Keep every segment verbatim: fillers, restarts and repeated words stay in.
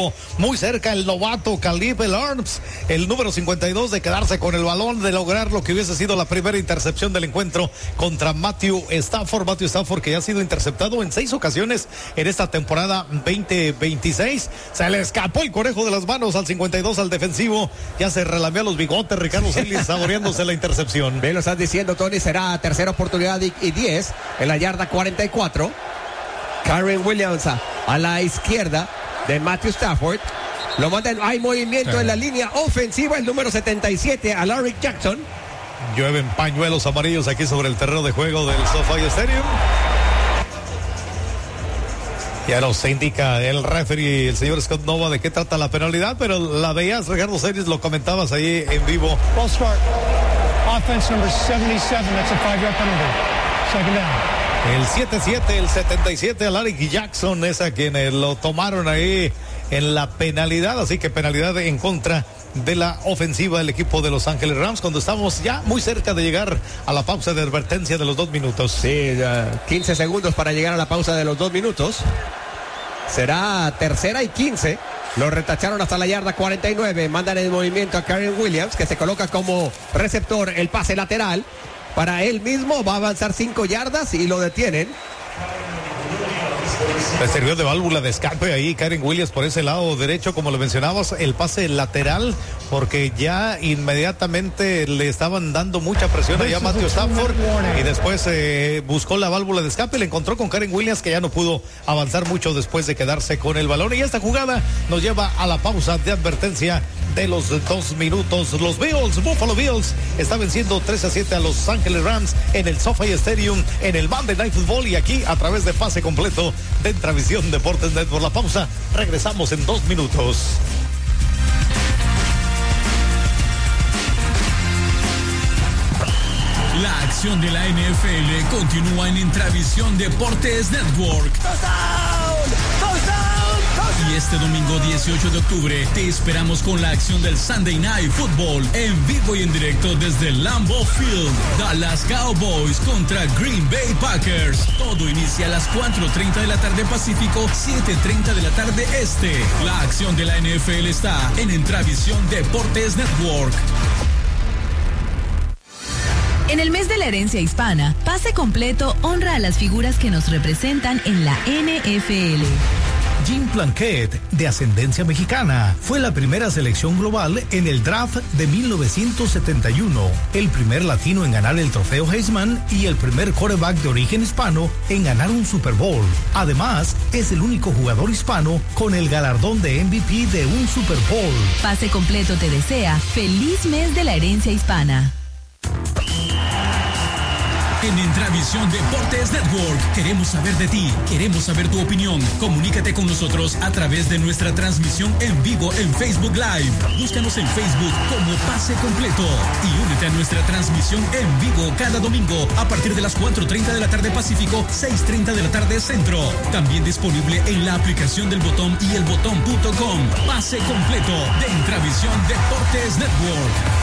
estuvo muy cerca el novato Caleb Arms, el número cincuenta y dos, de quedarse con el balón, de lograr lo que hubiese sido la primera intercepción del encuentro contra Matthew Stafford. Matthew Stafford, que ya ha sido interceptado en seis ocasiones en esta temporada veinte veintiséis. Se le escapó el conejo de las manos al cincuenta y dos, al defensivo. Ya se relamió los bigotes Ricardo Celis, saboreándose la intercepción. Bien lo estás diciendo, Tony. Será tercera oportunidad y, y diez en la yarda cuarenta y cuatro. Karen Williams a, a la izquierda de Matthew Stafford. Lo mandan, hay movimiento sí. en la línea ofensiva, el número setenta y siete, a Larry Jackson. Llueven pañuelos amarillos aquí sobre el terreno de juego del SoFi Stadium. Ya nos indica el referee, el señor Scott Nova, de qué trata la penalidad, pero la veías, Ricardo Celis, lo comentabas ahí en vivo. Ball start. Offense number seventy-seven, that's a five-yard penalty. Second down. El siete siete, el setenta y siete, a Larry Jackson es a quien eh, lo tomaron ahí en la penalidad, así que penalidad en contra de la ofensiva del equipo de Los Ángeles Rams, cuando estamos ya muy cerca de llegar a la pausa de advertencia de los dos minutos. Sí, uh, quince segundos para llegar a la pausa de los dos minutos. Será tercera y quince. Lo retacharon hasta la yarda cuarenta y nueve. Mandan el movimiento a Karen Williams, que se coloca como receptor, el pase lateral para él mismo. Va a avanzar cinco yardas y lo detienen. Le sirvió de válvula de escape ahí Karen Williams por ese lado derecho, como lo mencionabas, el pase lateral, porque ya inmediatamente le estaban dando mucha presión allá a Matthew Stafford, y después eh, buscó la válvula de escape, le encontró con Karen Williams, que ya no pudo avanzar mucho después de quedarse con el balón, y esta jugada nos lleva a la pausa de advertencia de los dos minutos. Los Bills, Buffalo Bills, está venciendo tres a siete a Los Ángeles Rams en el SoFi Stadium, en el Monday Night Football, y aquí a través de Pase Completo de Intravisión Deportes Network. La pausa, regresamos en dos minutos. La acción de la N F L continúa en Intravisión Deportes Network. Y este domingo dieciocho de octubre te esperamos con la acción del Sunday Night Football en vivo y en directo desde Lambeau Field. Dallas Cowboys contra Green Bay Packers. Todo inicia a las cuatro treinta de la tarde Pacífico, siete treinta de la tarde Este. La acción de la N F L está en Intravisión Deportes Network. En el mes de la herencia hispana, Pase Completo honra a las figuras que nos representan en la N F L. Jim Plunkett, de ascendencia mexicana, fue la primera selección global en el draft de mil novecientos setenta y uno, el primer latino en ganar el trofeo Heisman y el primer quarterback de origen hispano en ganar un Super Bowl. Además, es el único jugador hispano con el galardón de M V P de un Super Bowl. Pase Completo te desea feliz mes de la herencia hispana. En Intravisión Deportes Network queremos saber de ti, queremos saber tu opinión. Comunícate con nosotros a través de nuestra transmisión en vivo en Facebook Live. Búscanos en Facebook como Pase Completo y únete a nuestra transmisión en vivo cada domingo a partir de las cuatro treinta de la tarde Pacífico, seis treinta de la tarde Centro. También disponible en la aplicación del Botón y el botón punto com. Pase Completo de Intravisión Deportes Network.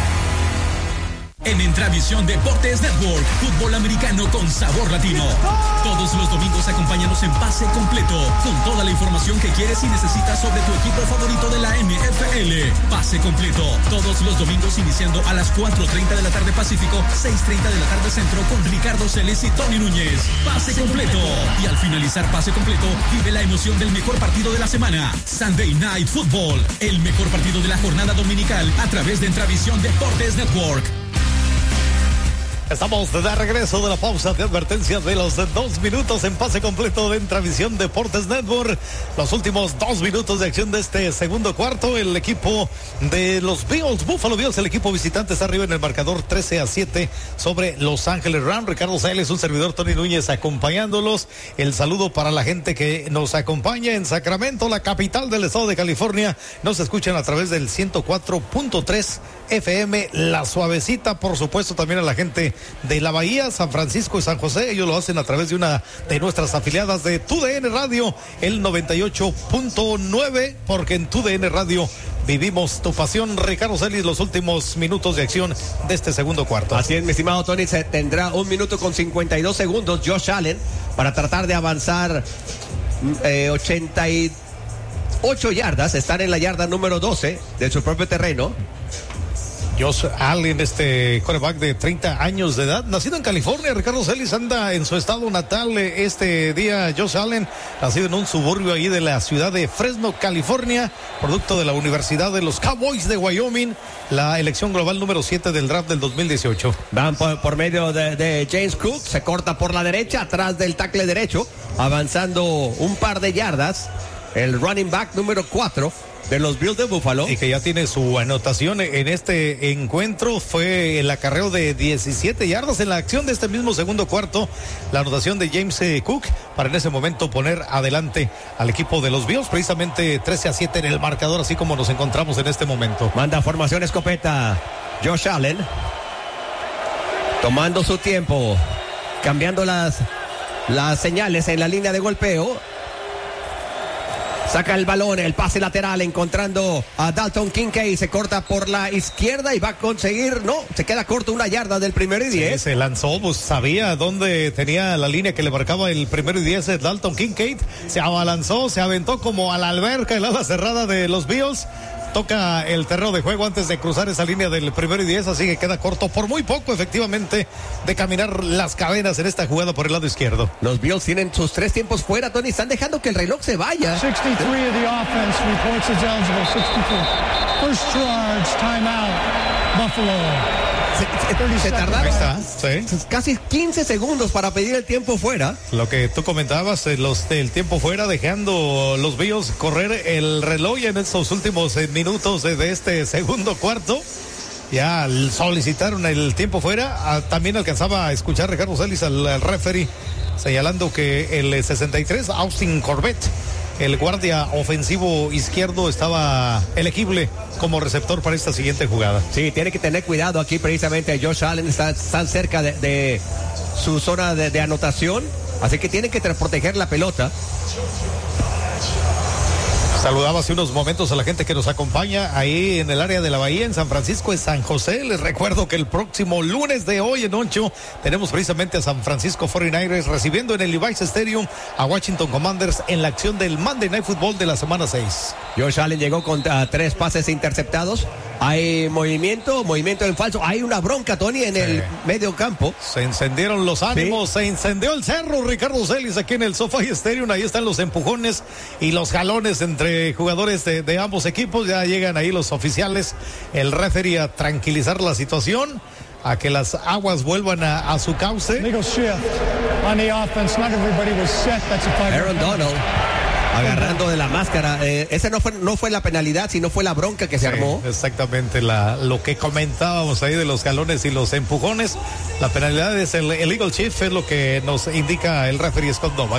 En Intravisión Deportes Network, fútbol americano con sabor latino. Todos los domingos acompáñanos en Pase Completo, con toda la información que quieres y necesitas sobre tu equipo favorito de la N F L. Pase Completo, todos los domingos iniciando a las cuatro treinta de la tarde Pacífico, seis treinta de la tarde Centro, con Ricardo Celis y Tony Núñez. Pase Completo. Y al finalizar Pase Completo, vive la emoción del mejor partido de la semana. Sunday Night Football, el mejor partido de la jornada dominical a través de Intravisión Deportes Network. Estamos de regreso de la pausa de advertencia de los dos minutos en Pase Completo de Intravisión Deportes Network. Los últimos dos minutos de acción de este segundo cuarto. El equipo de los Bills, Buffalo Bills, el equipo visitante, está arriba en el marcador trece a siete sobre Los Ángeles Rams. Ricardo Celis, un servidor, Tony Núñez, acompañándolos. El saludo para la gente que nos acompaña en Sacramento, la capital del estado de California. Nos escuchan a través del ciento cuatro punto tres F M, La Suavecita. Por supuesto, también a la gente de la Bahía, San Francisco y San José. Ellos lo hacen a través de una de nuestras afiliadas de T U D N Radio, el noventa y ocho punto nueve, porque en T U D N Radio vivimos tu pasión. Ricardo Celis, los últimos minutos de acción de este segundo cuarto. Así es, mi estimado Tony, se tendrá un minuto con cincuenta y dos segundos Josh Allen para tratar de avanzar eh, ochenta y ocho yardas, están en la yarda número doce de su propio terreno. Josh Allen, este quarterback de treinta años de edad, nacido en California. Ricardo Celis anda en su estado natal este día. Josh Allen, nacido en un suburbio ahí de la ciudad de Fresno, California, producto de la Universidad de los Cowboys de Wyoming, la elección global número siete del draft del dos mil dieciocho. Van por, por medio de, de James Cook, se corta por la derecha, atrás del tackle derecho, avanzando un par de yardas, el running back número cuatro de los Bills de Buffalo. Y que ya tiene su anotación en este encuentro. Fue el acarreo de diecisiete yardas en la acción de este mismo segundo cuarto. La anotación de James Cook para en ese momento poner adelante al equipo de los Bills. Precisamente trece a siete en el marcador, así como nos encontramos en este momento. Manda formación escopeta Josh Allen. Tomando su tiempo. Cambiando las, las señales en la línea de golpeo. Saca el balón, el pase lateral, encontrando a Dalton Kincaid. Se corta por la izquierda y va a conseguir, no, se queda corto una yarda del primero y diez. Sí, se lanzó, pues sabía dónde tenía la línea que le marcaba el primero y diez. Dalton Kincaid se abalanzó, se aventó como a la alberca, el ala cerrada de los Bills. Toca el terreno de juego antes de cruzar esa línea del primero y diez, así que queda corto por muy poco, efectivamente, de caminar las cadenas en esta jugada por el lado izquierdo. Los Bills tienen sus tres tiempos fuera, Tony, están dejando que el reloj se vaya. sixty-three of the offense reports it's eligible, sixty-two. First charge, timeout, Buffalo. Se, se tardaron está, sí. casi quince segundos para pedir el tiempo fuera. Lo que tú comentabas, los del tiempo fuera, dejando los Bills correr el reloj en estos últimos eh, minutos de este segundo cuarto. Ya solicitaron el tiempo fuera. Ah, también alcanzaba a escuchar Ricardo Celis al, al referee señalando que el sesenta y tres, Austin Corbett, el guardia ofensivo izquierdo, estaba elegible como receptor para esta siguiente jugada. Sí, tiene que tener cuidado aquí precisamente. Josh Allen está tan cerca de, de su zona de, de anotación, así que tiene que proteger la pelota. Saludaba hace unos momentos a la gente que nos acompaña ahí en el área de la Bahía, en San Francisco de San José. Les recuerdo que el próximo lunes de hoy en ocho tenemos precisamente a San Francisco cuarenta y nueve ers recibiendo en el Levi's Stadium a Washington Commanders en la acción del Monday Night Football de la semana seis. Josh Allen llegó con uh, tres pases interceptados. Hay movimiento, movimiento en falso. Hay una bronca, Tony, en sí. el medio campo. Se encendieron los ánimos, sí. se encendió el cerro, Ricardo Celis, aquí en el SoFi Stadium. Ahí están los empujones y los jalones entre jugadores de, de ambos equipos. Ya llegan ahí los oficiales, el referee a tranquilizar la situación, a que las aguas vuelvan a, a su cauce. Aaron Donald agarrando de la máscara. Eh, ese no fue, no fue la penalidad, sino fue la bronca que se sí, armó. Exactamente, la, lo que comentábamos ahí de los jalones y los empujones. La penalidad es el, el Eagle Chief, es lo que nos indica el referee Scott Novak.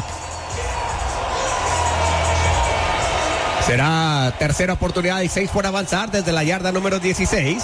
Será tercera oportunidad y seis por avanzar desde la yarda número dieciséis.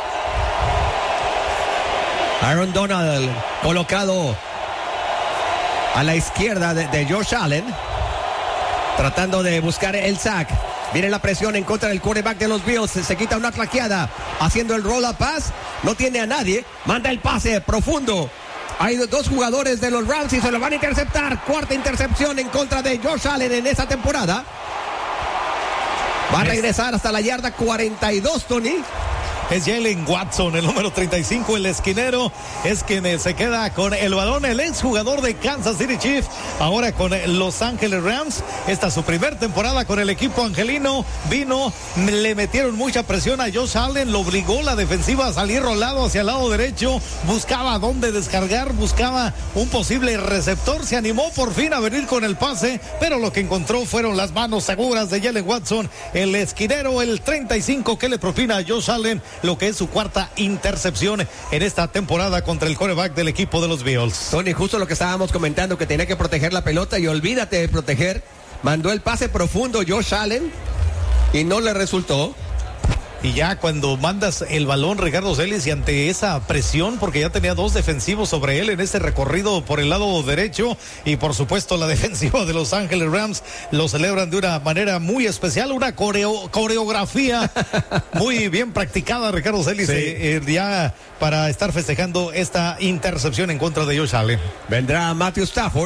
Aaron Donald colocado a la izquierda de, de Josh Allen, tratando de buscar el sack. Viene la presión en contra del quarterback de los Bills. Se, se quita una claqueada haciendo el roll a pass. No tiene a nadie. Manda el pase profundo. Hay dos jugadores de los Rams y se lo van a interceptar. Cuarta intercepción en contra de Josh Allen en esa temporada. Va a regresar hasta la yarda cuarenta y dos, Tony. Es Jalen Watson, el número treinta y cinco, el esquinero, es quien se queda con el balón, el exjugador de Kansas City Chiefs, ahora con Los Ángeles Rams. Esta es su primer temporada con el equipo angelino. Vino, le metieron mucha presión a Josh Allen, lo obligó la defensiva a salir rolado hacia el lado derecho, buscaba dónde descargar, buscaba un posible receptor, se animó por fin a venir con el pase, pero lo que encontró fueron las manos seguras de Jalen Watson, el esquinero, el treinta y cinco, que le propina a Josh Allen lo que es su cuarta intercepción en esta temporada contra el quarterback del equipo de los Bills. Tony, justo lo que estábamos comentando, que tenía que proteger la pelota y olvídate de proteger. Mandó el pase profundo Josh Allen y no le resultó. Y ya cuando mandas el balón, Ricardo Celis, y ante esa presión, porque ya tenía dos defensivos sobre él en ese recorrido por el lado derecho, y por supuesto la defensiva de Los Ángeles Rams lo celebran de una manera muy especial, una coreo, coreografía muy bien practicada, Ricardo Celis, sí. eh, eh, ya para estar festejando esta intercepción en contra de Josh Allen. Vendrá Matthew Stafford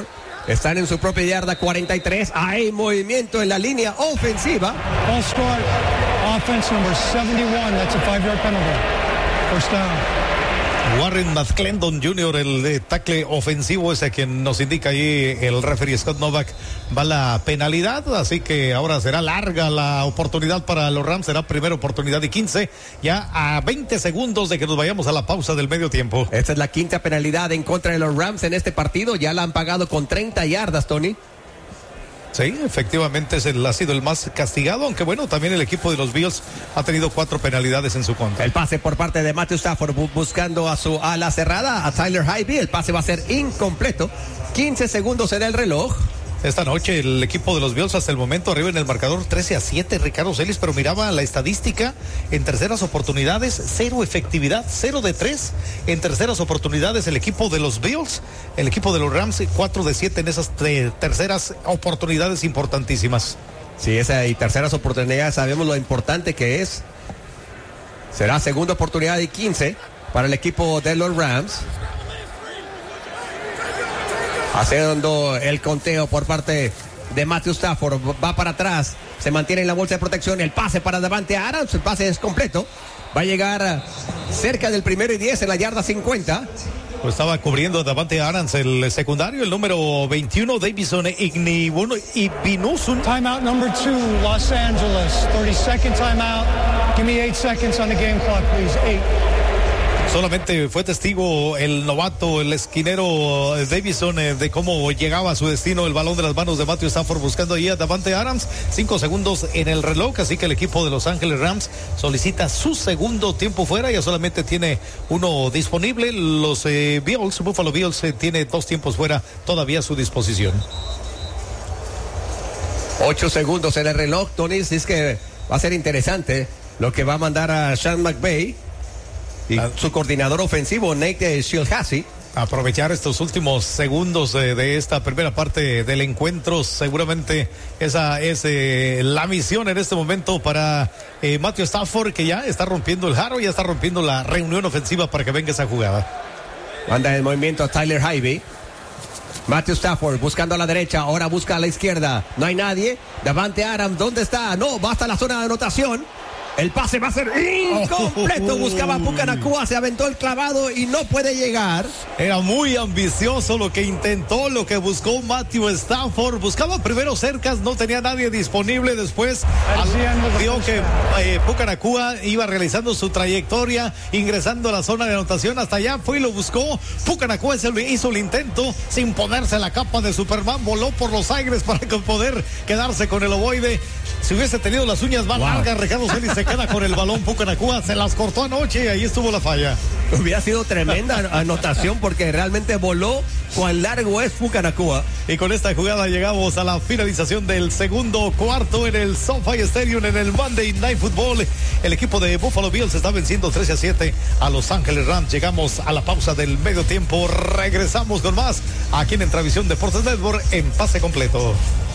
están en su propia yarda cuarenta y tres. Hay movimiento en la línea ofensiva. Ball scored. Offense number seventy-one. That's a five-yard penalty. First down. Warren McClendon junior, el de tackle ofensivo, ese quien nos indica ahí el referee Scott Novak, va la penalidad, así que ahora será larga la oportunidad para los Rams, será primera oportunidad y quince, ya a veinte segundos de que nos vayamos a la pausa del medio tiempo. Esta es la quinta penalidad en contra de los Rams en este partido, ya la han pagado con treinta yardas, Tony. Sí, efectivamente es el, ha sido el más castigado, aunque bueno, también el equipo de los Bills ha tenido cuatro penalidades en su contra. El pase por parte de Matthew Stafford bu- buscando a su ala cerrada, a Tyler Higbee. El pase va a ser incompleto. quince segundos en el reloj. Esta noche el equipo de los Bills hasta el momento arriba en el marcador trece a siete, Ricardo Celis, pero miraba la estadística en terceras oportunidades, cero efectividad, cero de tres en terceras oportunidades el equipo de los Bills, el equipo de los Rams cuatro de siete en esas te- terceras oportunidades importantísimas. Sí, esa y terceras oportunidades, sabemos lo importante que es. Será segunda oportunidad y quince para el equipo de los Rams. Haciendo el conteo por parte de Matthew Stafford, va para atrás, se mantiene en la bolsa de protección, el pase para Davante Adams, el pase es completo, va a llegar cerca del primero y diez en la yarda cincuenta. Lo estaba cubriendo Davante Adams, el secundario, el número veintiuno, Davison Igbinosun. Timeout number two, Los Angeles. thirty-second timeout. Give me eight seconds on the game clock, please. Eight. Solamente fue testigo el novato, el esquinero Davison, eh, de cómo llegaba a su destino el balón de las manos de Matthew Stafford buscando ahí a Davante Adams. Cinco segundos en el reloj, así que el equipo de Los Ángeles Rams solicita su segundo tiempo fuera. Ya solamente tiene uno disponible. Los eh, Bills, Buffalo Bills, eh, tiene dos tiempos fuera todavía a su disposición. Ocho segundos en el reloj, Tony. Si es que va a ser interesante lo que va a mandar a Sean McVay y ah. su coordinador ofensivo, Nate Shilhassi. Aprovechar estos últimos segundos eh, de esta primera parte del encuentro. Seguramente esa es eh, la misión en este momento para eh, Matthew Stafford, que ya está rompiendo el jarro, ya está rompiendo la reunión ofensiva para que venga esa jugada. Manda el movimiento a Tyler Higbee. Matthew Stafford buscando a la derecha, ahora busca a la izquierda. No hay nadie. Davante Adams, ¿dónde está? No, va hasta la zona de anotación. El pase va a ser incompleto. Buscaba a Puka Nacua, se aventó el clavado y no puede llegar. Era muy ambicioso lo que intentó, lo que buscó Matthew Stafford. Buscaba primero cercas, no tenía nadie disponible. Después vio que eh, Puka Nacua iba realizando su trayectoria, ingresando a la zona de anotación. Hasta allá fue y lo buscó. Puka Nacua hizo el intento sin ponerse la capa de Superman. Voló por los aires para poder quedarse con el ovoide. Si hubiese tenido las uñas más wow. largas, Ricardo Celis se queda con el balón. Puka Nacua se las cortó anoche y ahí estuvo la falla. Hubiera sido tremenda anotación porque realmente voló cuán largo es Puka Nacua. Y con esta jugada llegamos a la finalización del segundo cuarto en el SoFi Stadium en el Monday Night Football. El equipo de Buffalo Bills está venciendo trece a siete a Los Ángeles Rams. Llegamos a la pausa del medio tiempo. Regresamos con más aquí en Entravisión Deportes Network en Pase Completo.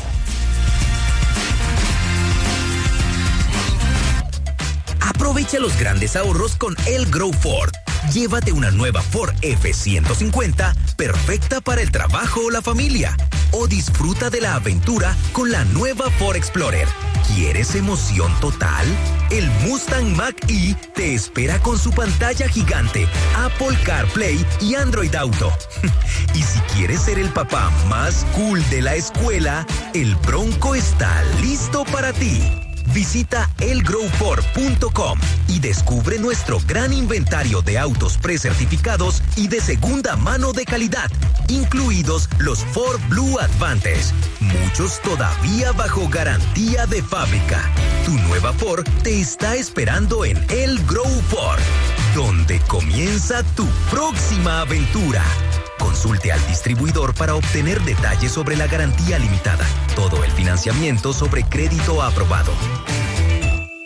Aprovecha los grandes ahorros con El Grow Ford. Llévate una nueva Ford F ciento cincuenta, perfecta para el trabajo o la familia. O disfruta de la aventura con la nueva Ford Explorer. ¿Quieres emoción total? El Mustang Mach-E te espera con su pantalla gigante, Apple CarPlay y Android Auto. Y si quieres ser el papá más cool de la escuela, el Bronco está listo para ti. Visita el grow ford punto com y descubre nuestro gran inventario de autos precertificados y de segunda mano de calidad, incluidos los Ford Blue Advantage, muchos todavía bajo garantía de fábrica. Tu nueva Ford te está esperando en El Grow Ford, donde comienza tu próxima aventura. Consulte al distribuidor para obtener detalles sobre la garantía limitada. Todo el financiamiento sobre crédito aprobado.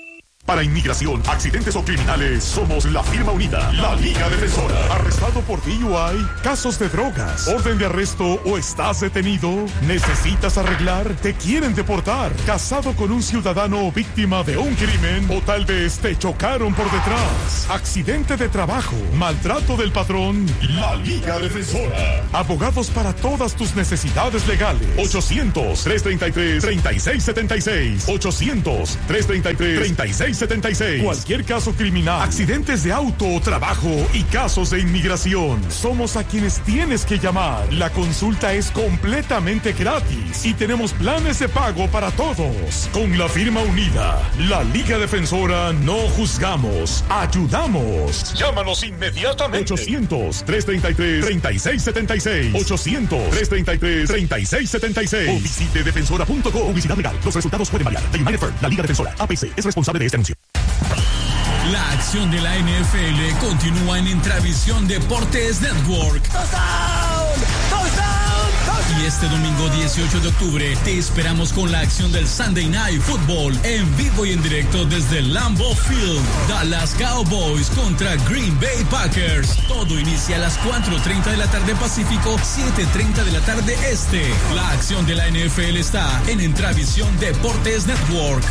Para inmigración, accidentes o criminales, somos la firma unida, la Liga Defensora. ¿Arrestado por D U I? ¿Casos de drogas? ¿Orden de arresto o estás detenido? ¿Necesitas arreglar? ¿Te quieren deportar? ¿Casado con un ciudadano víctima de un crimen? ¿O tal vez te chocaron por detrás? ¿Accidente de trabajo? ¿Maltrato del patrón? La Liga Defensora. Abogados para todas tus necesidades legales. ochocientos, trescientos treinta y tres, treinta y seis setenta y seis. ochocientos, trescientos treinta y tres, treinta y seis setenta y seis. Cualquier caso criminal, accidentes de auto o trabajo y casos de inmigración. Somos a quienes tienes que llamar. La consulta es completamente gratis y tenemos planes de pago para todos. Con la firma unida, la Liga Defensora, no juzgamos, ayudamos. Llámanos inmediatamente. ochocientos, trescientos treinta y tres, treinta y seis setenta y seis. ochocientos, trescientos treinta y tres, treinta y seis setenta y seis. O visite defensora punto com. Publicidad legal. Los resultados pueden variar. The United Firm, la Liga Defensora, A P C, es responsable de este anuncio. La acción de la N F L continúa en Intravisión Deportes Network. ¡Touchdown! ¡Touchdown! Y este domingo dieciocho de octubre te esperamos con la acción del Sunday Night Football en vivo y en directo desde Lambeau Field. Dallas Cowboys contra Green Bay Packers. Todo inicia a las cuatro treinta de la tarde Pacífico, siete treinta de la tarde Este. La acción de la N F L está en Intravisión Deportes Network.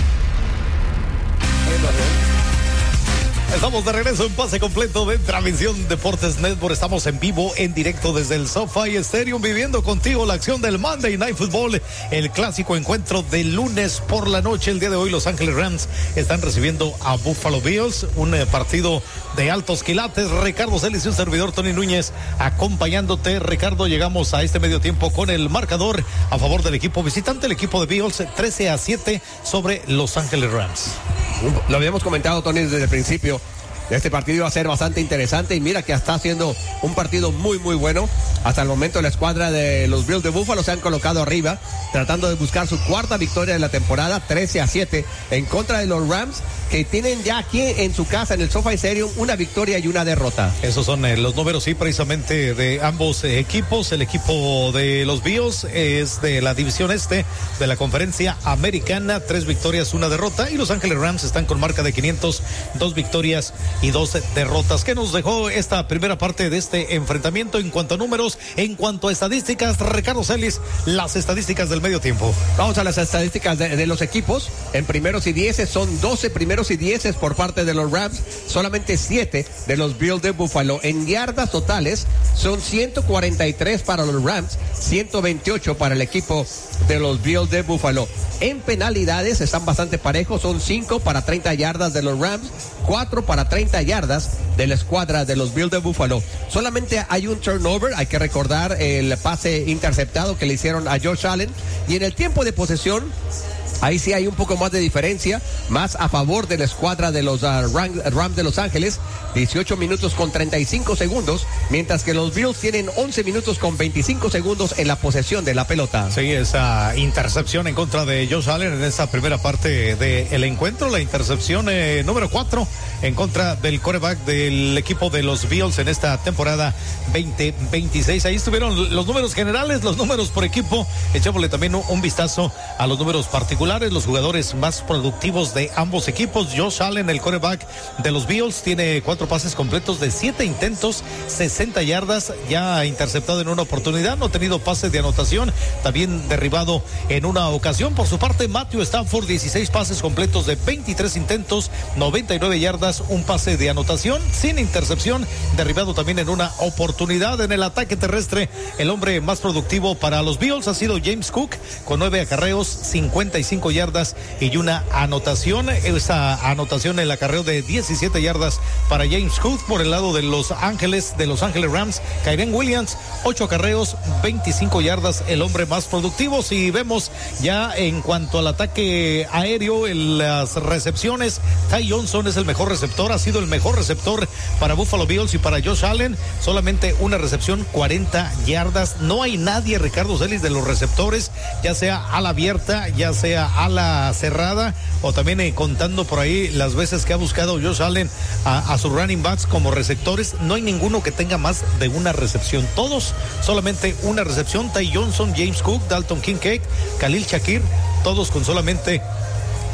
Estamos de regreso en pase completo de Transmisión Deportes Network. Estamos en vivo, en directo desde el SoFi Stadium, viviendo contigo la acción del Monday Night Football, el clásico encuentro de lunes por la noche. El día de hoy Los Ángeles Rams están recibiendo a Buffalo Bills, un eh, partido de altos quilates. Ricardo Celis y un servidor Tony Núñez acompañándote. Ricardo, llegamos a este medio tiempo con el marcador a favor del equipo visitante, el equipo de Bills, trece a siete sobre Los Ángeles Rams. Lo habíamos comentado, Tony, desde el principio. Este partido va a ser bastante interesante y mira que está haciendo un partido muy muy bueno. Hasta el momento la escuadra de los Bills de Buffalo se han colocado arriba, tratando de buscar su cuarta victoria de la temporada, trece a siete en contra de los Rams, que tienen ya aquí en su casa, en el SoFi Stadium, una victoria y una derrota. Esos son eh, los números, sí, precisamente de ambos eh, equipos. El equipo de los Bills es de la división este de la conferencia americana, tres victorias, una derrota, y Los Ángeles Rams están con marca de quinientos, dos victorias y dos derrotas. ¿Qué nos dejó esta primera parte de este enfrentamiento en cuanto a números, en cuanto a estadísticas? Ricardo Celis, las estadísticas del medio tiempo. Vamos a las estadísticas de, de los equipos. En primeros y dieces son doce primeros y dieces por parte de los Rams, solamente siete de los Bills de Buffalo. En yardas totales son ciento cuarenta y tres para los Rams, ciento veintiocho para el equipo de los Bills de Buffalo. En penalidades están bastante parejos, son cinco para treinta yardas de los Rams, cuatro para treinta yardas de la escuadra de los Bills de Buffalo. Solamente hay un turnover, hay que recordar el pase interceptado que le hicieron a Josh Allen, y en el tiempo de posesión ahí sí hay un poco más de diferencia, más a favor de la escuadra de los uh, Rams de Los Ángeles, dieciocho minutos con treinta y cinco segundos, mientras que los Bills tienen once minutos con veinticinco segundos en la posesión de la pelota. Sí, esa intercepción en contra de Josh Allen en esa primera parte del encuentro, la intercepción eh, número cuatro en contra del quarterback del equipo de los Bills en esta temporada veinte veintiséis. Ahí estuvieron los números generales, los números por equipo. Echémosle también un, un vistazo a los números particulares. Los jugadores más productivos de ambos equipos. Josh Allen, el quarterback de los Bills, tiene cuatro pases completos de siete intentos, sesenta yardas, ya interceptado en una oportunidad, no ha tenido pases de anotación, también derribado en una ocasión. Por su parte, Matthew Stafford, dieciséis pases completos de veintitrés intentos, noventa y nueve yardas, un pase de anotación, sin intercepción, derribado también en una oportunidad. En el ataque terrestre, el hombre más productivo para los Bills ha sido James Cook, con nueve acarreos, cincuenta y cinco yardas y una anotación. Esa anotación, el acarreo de diecisiete yardas para James Cook. Por el lado de Los Ángeles, de Los Ángeles Rams, Kyren Williams, ocho acarreos, veinticinco yardas, el hombre más productivo. Si vemos ya en cuanto al ataque aéreo, en las recepciones, Ty Johnson es el mejor receptor, ha sido el mejor receptor para Buffalo Bills, y para Josh Allen solamente una recepción, cuarenta yardas. No hay nadie, Ricardo Celis, de los receptores, ya sea ala abierta, ya sea ala cerrada, o también eh, contando por ahí las veces que ha buscado Josh Allen a, a sus running backs como receptores, no hay ninguno que tenga más de una recepción. Todos solamente una recepción. Ty Johnson, James Cook, Dalton Kincaid, Khalil Shakir, todos con solamente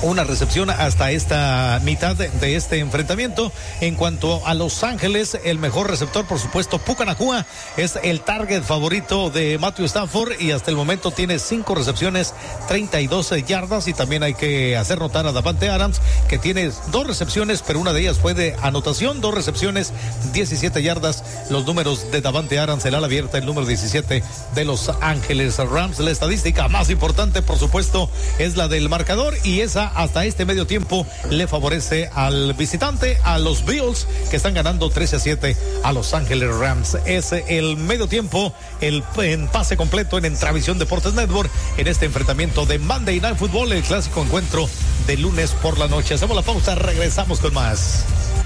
una recepción hasta esta mitad de, de este enfrentamiento. En cuanto a Los Ángeles, el mejor receptor, por supuesto, Puka Nacua, es el target favorito de Matthew Stafford y hasta el momento tiene cinco recepciones, treinta y dos yardas, y también hay que hacer notar a Davante Adams, que tiene dos recepciones, pero una de ellas fue de anotación, dos recepciones, diecisiete yardas, los números de Davante Adams, el ala abierta, el número diecisiete de Los Ángeles Rams. La estadística más importante, por supuesto, es la del marcador, y esa hasta este medio tiempo le favorece al visitante, a los Bills, que están ganando trece a siete a Los Ángeles Rams. Es el medio tiempo, el en pase completo en Entravisión Deportes Network, en este enfrentamiento de Monday Night Football, el clásico encuentro de lunes por la noche. Hacemos la pausa, regresamos con más.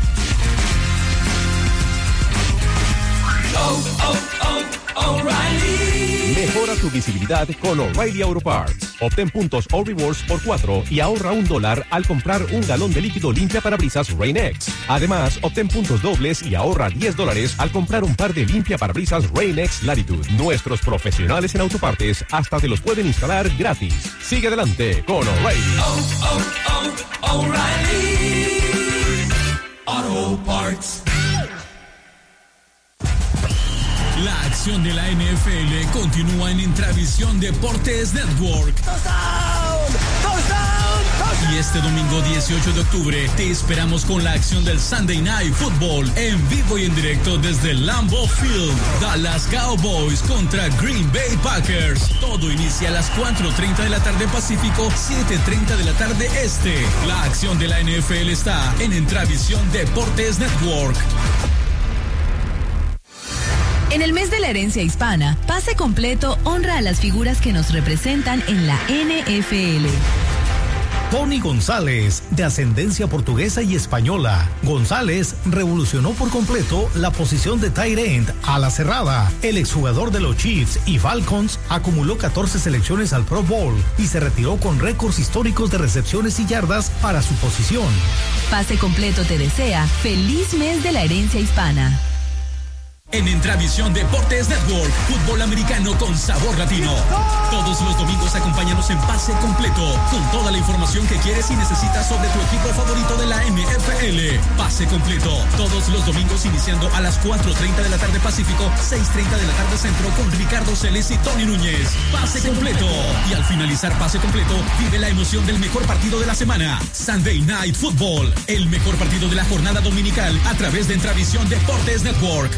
Oh, oh, oh, O'Reilly. Mejora tu visibilidad con O'Reilly Auto Parts. Obtén puntos o rewards por cuatro y ahorra un dólar al comprar un galón de líquido limpia parabrisas Rain-X. Además, obtén puntos dobles y ahorra diez dólares al comprar un par de limpia parabrisas Rain-X Latitude. Nuestros profesionales en autopartes hasta te los pueden instalar gratis. Sigue adelante con O'Reilly. Oh, oh, oh, O'Reilly Auto Parts. La acción de la N F L continúa en Intravisión Deportes Network. ¡Touchdown! ¡Touchdown! ¡Touchdown! Y este domingo dieciocho de octubre te esperamos con la acción del Sunday Night Football en vivo y en directo desde Lambeau Field. Dallas Cowboys contra Green Bay Packers. Todo inicia a las cuatro treinta de la tarde Pacífico, siete treinta de la tarde Este. La acción de la N F L está en Intravisión Deportes Network. En el mes de la herencia hispana, Pase Completo honra a las figuras que nos representan en la N F L. Tony González, de ascendencia portuguesa y española. González revolucionó por completo la posición de tight end a la cerrada. El exjugador de los Chiefs y Falcons acumuló catorce selecciones al Pro Bowl y se retiró con récords históricos de recepciones y yardas para su posición. Pase Completo te desea feliz mes de la herencia hispana. En Intravisión Deportes Network, fútbol americano con sabor latino. Todos los domingos acompáñanos en Pase Completo, con toda la información que quieres y necesitas sobre tu equipo favorito de la N F L. Pase Completo, todos los domingos iniciando a las cuatro treinta de la tarde Pacífico, seis treinta de la tarde Centro, con Ricardo Celes y Tony Núñez. Pase Completo. Y al finalizar Pase Completo, vive la emoción del mejor partido de la semana. Sunday Night Football, el mejor partido de la jornada dominical a través de Intravisión Deportes Network.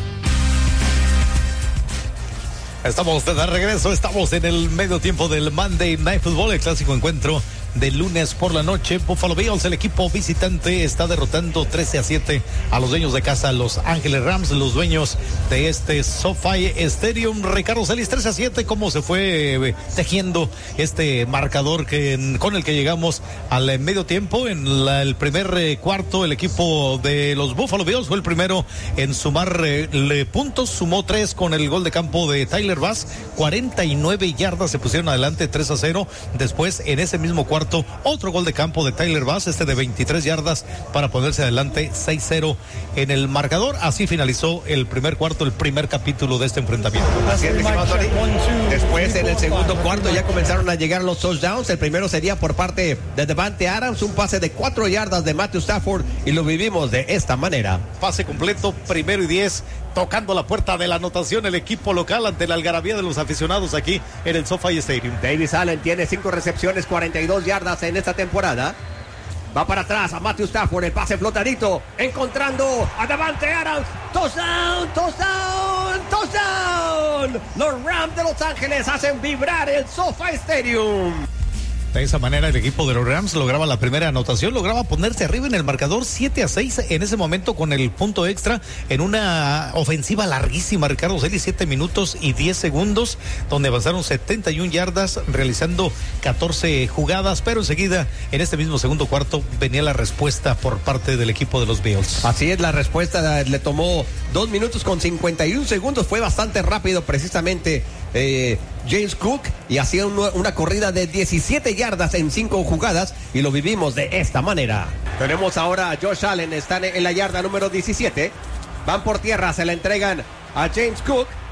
Estamos de regreso, estamos en el medio tiempo del Monday Night Football, el clásico encuentro de lunes por la noche. Buffalo Bills, el equipo visitante, está derrotando trece a siete a los dueños de casa, Los Ángeles Rams, los dueños de este SoFi Stadium. Ricardo Celis, trece a siete, ¿cómo se fue eh, tejiendo este marcador que, con el que llegamos al eh, medio tiempo? En la, el primer eh, cuarto, el equipo de los Buffalo Bills fue el primero en sumar eh, le, puntos, sumó tres con el gol de campo de Tyler Bass, cuarenta y nueve yardas, se pusieron adelante tres a cero. Después, en ese mismo cuarto, otro gol de campo de Tyler Bass, este de veintitrés yardas, para ponerse adelante seis cero en el marcador. Así finalizó el primer cuarto, el primer capítulo de este enfrentamiento. Así es, mi estimado Tony. Después, en el segundo cuarto, ya comenzaron a llegar los touchdowns. El primero sería por parte de Davante Adams, un pase de cuatro yardas de Matthew Stafford, y lo vivimos de esta manera. Pase completo, primero y diez, tocando la puerta de la anotación el equipo local ante la algarabía de los aficionados aquí en el SoFi Stadium. Davis Allen tiene cinco recepciones, cuarenta y dos yardas en esta temporada. Va para atrás a Matthew Stafford, el pase flotadito, encontrando a Davante Adams. Touchdown, touchdown, touchdown. Los Rams de Los Ángeles hacen vibrar el SoFi Stadium. De esa manera el equipo de los Rams lograba la primera anotación, lograba ponerse arriba en el marcador siete a seis en ese momento con el punto extra en una ofensiva larguísima, Ricardo Celis, siete minutos y diez segundos, donde avanzaron setenta y una yardas realizando catorce jugadas, pero enseguida en este mismo segundo cuarto venía la respuesta por parte del equipo de los Bills. Así es, la respuesta le tomó dos minutos con cincuenta y un segundos, fue bastante rápido precisamente eh, James Cook, y hacía un, una corrida de diecisiete yardas en cinco jugadas, y lo vivimos de esta manera. Tenemos ahora a Josh Allen, están en la yarda número diecisiete, van por tierra, se la entregan a James Cook.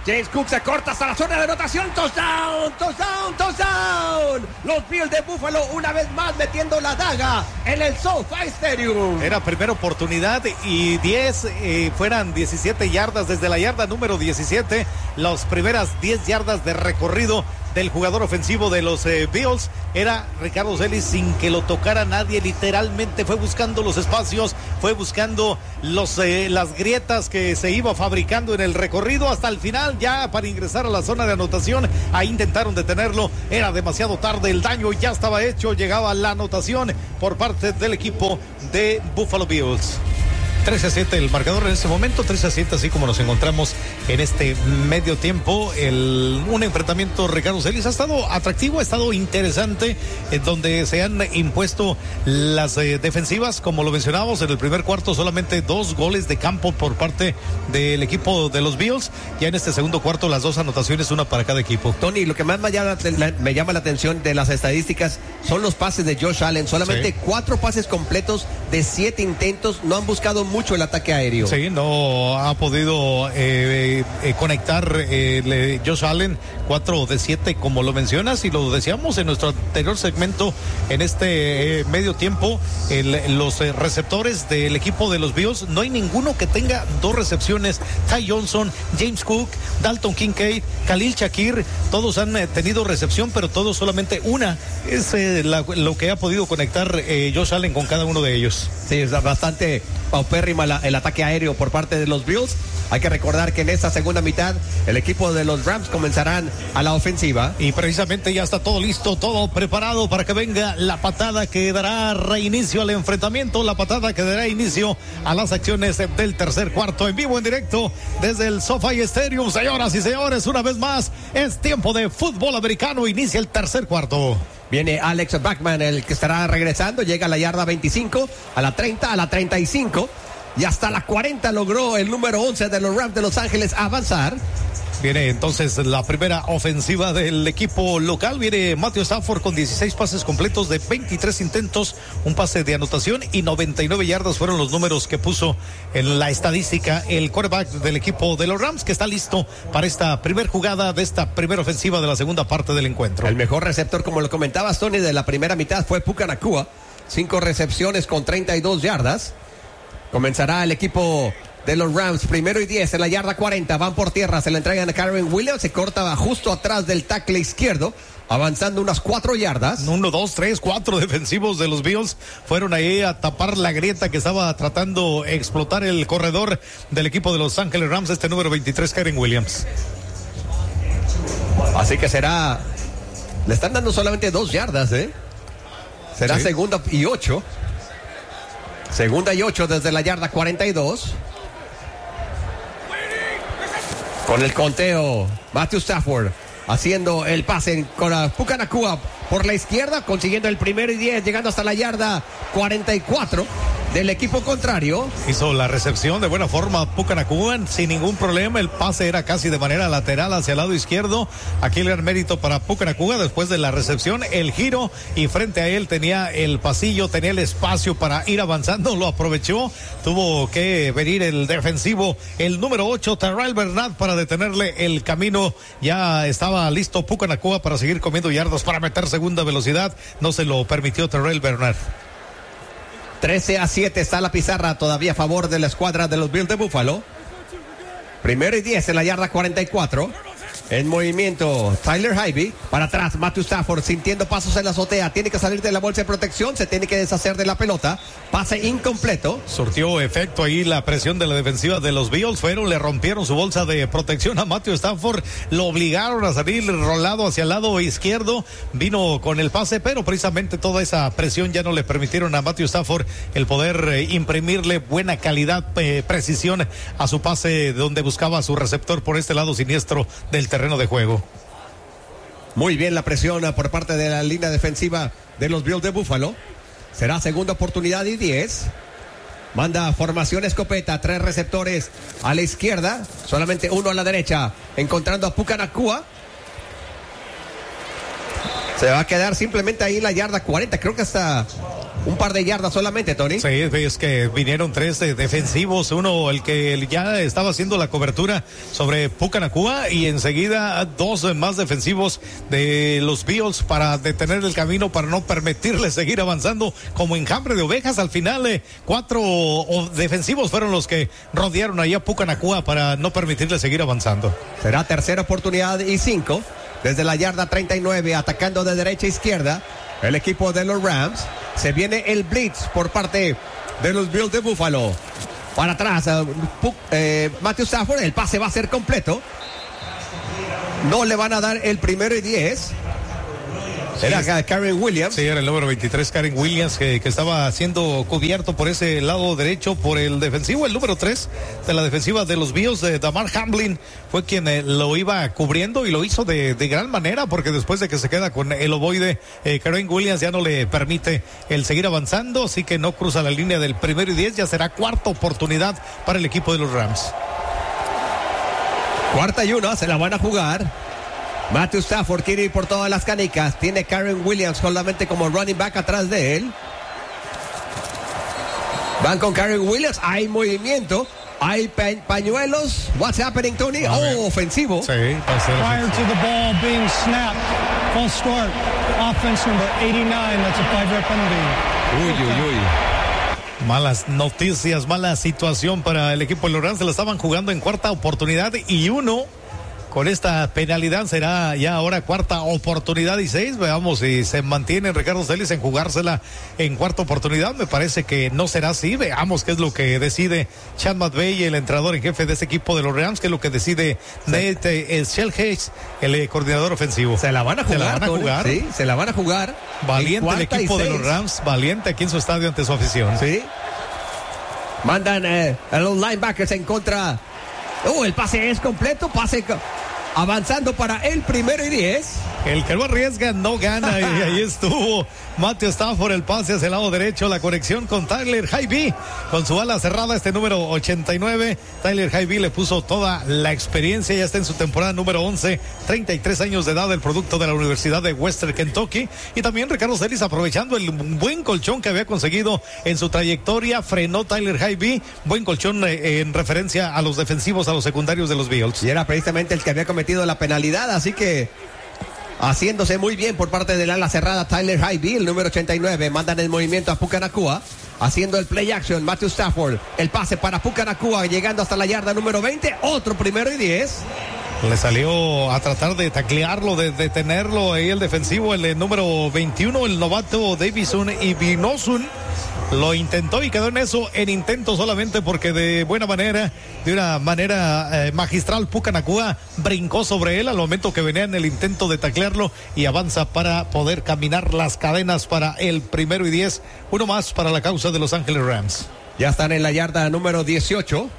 James Cook se corta hasta la zona de anotación. Touchdown, touchdown, touchdown. Los Bills de Buffalo una vez más metiendo la daga en el SoFi Stadium. Era primera oportunidad y diez, eh, fueran diecisiete yardas desde la yarda número diecisiete. Las primeras diez yardas de recorrido del jugador ofensivo de los eh, Bills era Ricardo Celis sin que lo tocara nadie. Literalmente fue buscando los espacios, fue buscando los, eh, las grietas que se iba fabricando en el recorrido hasta el final, ya para ingresar a la zona de anotación. Ahí intentaron detenerlo, era demasiado tarde, el daño ya estaba hecho. Llegaba la anotación por parte del equipo de Buffalo Bills. trece a siete el marcador en este momento, trece a siete, así como nos encontramos en este medio tiempo. El, un enfrentamiento, Ricardo Celis, ha estado atractivo, ha estado interesante, en donde se han impuesto las eh, defensivas, como lo mencionábamos en el primer cuarto, solamente dos goles de campo por parte del equipo de los Bills. Ya en este segundo cuarto, las dos anotaciones, una para cada equipo. Tony, lo que más me llama, me llama la atención de las estadísticas son los pases de Josh Allen. Solamente sí. cuatro pases completos de siete intentos, no han buscado mucho el ataque aéreo. Sí, no ha podido eh, eh, conectar eh, Josh Allen, cuatro de siete, como lo mencionas, y lo decíamos en nuestro anterior segmento. En este eh, medio tiempo, el, los eh, receptores del equipo de los Bills, no hay ninguno que tenga dos recepciones. Ty Johnson, James Cook, Dalton Kincaid, Khalil Shakir, todos han eh, tenido recepción, pero todos solamente una es eh, la, lo que ha podido conectar eh, Josh Allen con cada uno de ellos. Sí, es bastante paupérrima la, el ataque aéreo por parte de los Bills. Hay que recordar que en esta segunda mitad el equipo de los Rams comenzarán a la ofensiva. Y precisamente ya está todo listo, todo preparado para que venga la patada que dará reinicio al enfrentamiento, la patada que dará inicio a las acciones del tercer cuarto, en vivo, en directo desde el SoFi Stadium. Señoras y señores, una vez más es tiempo de fútbol americano, inicia el tercer cuarto. Viene Alex Bachman, el que estará regresando, llega a la yarda veinticinco, a la treinta, a la treinta y cinco y hasta la cuarenta logró el número once de los Rams de Los Ángeles avanzar. Viene entonces la primera ofensiva del equipo local. Viene Matthew Stafford con dieciséis pases completos de veintitrés intentos, un pase de anotación y noventa y nueve yardas fueron los números que puso en la estadística el quarterback del equipo de los Rams, que está listo para esta primera jugada de esta primera ofensiva de la segunda parte del encuentro. El mejor receptor, como lo comentabas, Tony, de la primera mitad fue Puka Nacua, cinco recepciones con treinta y dos yardas. Comenzará el equipo de los Rams, primero y diez en la yarda cuarenta, van por tierra, se le entregan a Karen Williams, se corta justo atrás del tackle izquierdo, avanzando unas cuatro yardas. Uno, dos, tres, cuatro defensivos de los Bills fueron ahí a tapar la grieta que estaba tratando de explotar el corredor del equipo de Los Ángeles Rams, este número veintitrés, Karen Williams. Así que será, le están dando solamente dos yardas, ¿eh? Será sí. segunda y ocho. Segunda y ocho desde la yarda cuarenta y dos. Con el conteo, Matthew Stafford haciendo el pase con Puka Nacua por la izquierda, consiguiendo el primero y diez, llegando hasta la yarda cuarenta y cuatro del equipo contrario. Hizo la recepción de buena forma Puka Nacua sin ningún problema. El pase era casi de manera lateral hacia el lado izquierdo. Aquí el gran mérito para Puka Nacua después de la recepción, el giro, y frente a él tenía el pasillo, tenía el espacio para ir avanzando, lo aprovechó. Tuvo que venir el defensivo, el número ocho, Terrell Bernard, para detenerle el camino. Ya estaba listo Puka Nacua para seguir comiendo yardas, para meter segunda velocidad. No se lo permitió Terrell Bernard. trece a siete está la pizarra todavía a favor de la escuadra de los Bills de Buffalo. Primero y diez en la yarda cuarenta y cuatro. En movimiento, Tyler Higbee. Para atrás, Matthew Stafford sintiendo pasos en la azotea. Tiene que salir de la bolsa de protección. Se tiene que deshacer de la pelota. Pase incompleto. Surtió efecto ahí la presión de la defensiva de los Bills. Fueron, le rompieron su bolsa de protección a Matthew Stafford. Lo obligaron a salir rolado hacia el lado izquierdo. Vino con el pase, pero precisamente toda esa presión ya no le permitieron a Matthew Stafford el poder eh, imprimirle buena calidad, eh, precisión a su pase, donde buscaba a su receptor por este lado siniestro del terreno de juego. Muy bien la presión por parte de la línea defensiva de los Bills de Buffalo. Será segunda oportunidad y diez. Manda formación escopeta, tres receptores a la izquierda, solamente uno a la derecha, encontrando a Puka Nacua. Se va a quedar simplemente ahí en la yarda cuarenta. Creo que hasta un par de yardas solamente, Tony. Sí, es que vinieron tres de defensivos, uno el que ya estaba haciendo la cobertura sobre Puka Nacua y enseguida dos más defensivos de los Bills para detener el camino, para no permitirle seguir avanzando como enjambre de ovejas. Al final eh, cuatro defensivos fueron los que rodearon ahí a Puka Nacua para no permitirle seguir avanzando. Será tercera oportunidad y cinco desde la yarda treinta y nueve, atacando de derecha a izquierda el equipo de los Rams. Se viene el blitz por parte de los Bills de Buffalo. Para atrás, uh, eh, Matthew Stafford, el pase va a ser completo. No le van a dar el primero y diez. Era sí, Karen Williams. Sí, era el número veintitrés, Karen Williams, que, que estaba siendo cubierto por ese lado derecho por el defensivo. El número tres de la defensiva de los Bills, de Damar Hamlin, fue quien eh, lo iba cubriendo y lo hizo de, de gran manera, porque después de que se queda con el ovoide, eh, Karen Williams ya no le permite el seguir avanzando, así que no cruza la línea del primero y diez. Ya será cuarta oportunidad para el equipo de los Rams. Cuarta y uno, se la van a jugar. Matthew Stafford quiere ir por todas las canicas. Tiene Karen Williams solamente como running back atrás de él. Van con Karen Williams. Hay movimiento. Hay pa- pañuelos. What's happening, Tony? Oh, ver. Ofensivo. Sí, va a ser Prior ofensivo. to the ball being snapped. False start. Offense number eighty-nine. That's a five-yard penalty. Uy, uy, uy. Malas noticias, mala situación para el equipo de los Rams. Se la estaban jugando en cuarta oportunidad y uno. Con esta penalidad será ya ahora cuarta oportunidad y seis. Veamos si se mantiene Ricardo Celis en jugársela en cuarta oportunidad. Me parece que no será así. Veamos qué es lo que decide Chad McVay, el entrenador en jefe de ese equipo de los Rams, qué es lo que decide sí. Nate Shellhage, el eh, coordinador ofensivo. Se la van a jugar. Se la van a jugar. Sí, se la van a jugar. Valiente el equipo de los Rams, valiente aquí en su estadio ante su afición. Sí. Mandan eh, a los linebackers en contra. Oh, el pase es completo, pase co- avanzando para el primero y diez. El que no arriesga no gana y ahí estuvo Matthew Stafford, el pase hacia el lado derecho, la conexión con Tyler Higbee, con su ala cerrada, este número ochenta y nueve. Tyler Higbee le puso toda la experiencia, ya está en su temporada número once, treinta y tres años de edad, el producto de la Universidad de Western Kentucky. Y también Ricardo Celis, aprovechando el buen colchón que había conseguido en su trayectoria, frenó Tyler Higbee, buen colchón eh, en referencia a los defensivos, a los secundarios de los Bills. Y era precisamente el que había cometido la penalidad, así que haciéndose muy bien por parte del ala cerrada Tyler Higbee, el número ochenta y nueve. Mandan el movimiento a Puka Nacua, haciendo el play action. Matthew Stafford, el pase para Puka Nacua, llegando hasta la yarda número veinte. Otro primero y diez. Le salió a tratar de taclearlo, de detenerlo ahí el defensivo, el, el número veintiuno, el novato Davison y Vinosun. Lo intentó y quedó en eso, en intento solamente, porque de buena manera, de una manera eh, magistral, Puka Nacua brincó sobre él al momento que venía en el intento de taclearlo y avanza para poder caminar las cadenas para el primero y diez. Uno más para la causa de Los Ángeles Rams. Ya están en la yarda número dieciocho.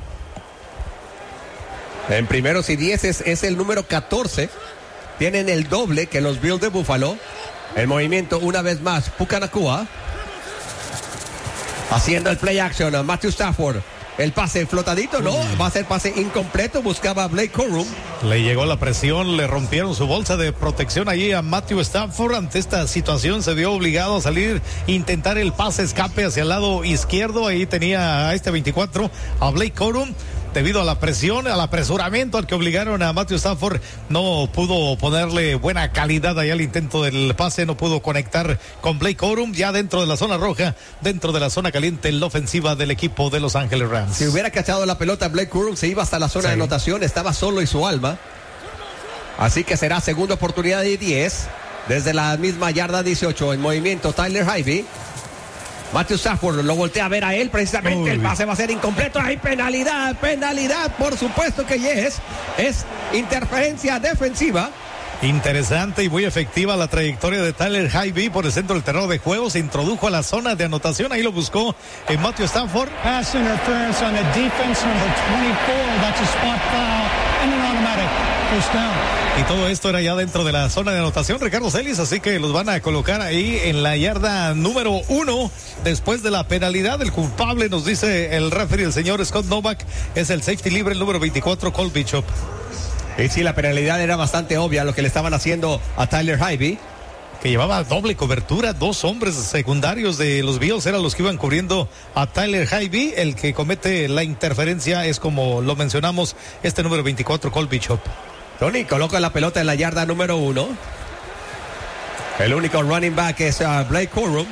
En primeros y diez es, es el número catorce. Tienen el doble que los Bills de Buffalo. El movimiento una vez más, Puka Nacua. Haciendo el play action a Matthew Stafford. El pase flotadito, no, va a ser pase incompleto. Buscaba a Blake Corum. Le llegó la presión, le rompieron su bolsa de protección allí a Matthew Stafford. Ante esta situación se vio obligado a salir, intentar el pase escape hacia el lado izquierdo. Ahí tenía a este veinticuatro, a Blake Corum. Debido a la presión, al apresuramiento al que obligaron a Matthew Stafford, no pudo ponerle buena calidad ahí al intento del pase, no pudo conectar con Blake Corum, ya dentro de la zona roja, dentro de la zona caliente, en la ofensiva del equipo de Los Ángeles Rams. Si hubiera cachado la pelota Blake Corum, se iba hasta la zona sí. de anotación, estaba solo y su alma. Así que será segunda oportunidad de diez, desde la misma yarda dieciocho, en movimiento Tyler Higbee. Matthew Stafford lo voltea a ver a él, precisamente. Uy. El pase va a ser incompleto. Hay penalidad, penalidad, por supuesto que yes. Es interferencia defensiva. Interesante y muy efectiva la trayectoria de Tyler Higbee por el centro del terreno de juego. Se introdujo a la zona de anotación. Ahí lo buscó en Matthew Stafford. Pass interference on the defense number twenty-four. That's a spot foul and an automatic first down. Y todo esto era ya dentro de la zona de anotación, Ricardo Celis, así que los van a colocar ahí en la yarda número uno. Después de la penalidad, el culpable, nos dice el referee, el señor Scott Novak, es el safety libre, el número veinticuatro, Cole Bishop. Y sí, la penalidad era bastante obvia lo que le estaban haciendo a Tyler Higbee. que llevaba doble cobertura, dos hombres secundarios de los Bills eran los que iban cubriendo a Tyler Higbee. El que comete la interferencia es, como lo mencionamos, este número veinticuatro, Cole Bishop. Tony coloca la pelota en la yarda número uno. El único running back es uh, Blake Corum.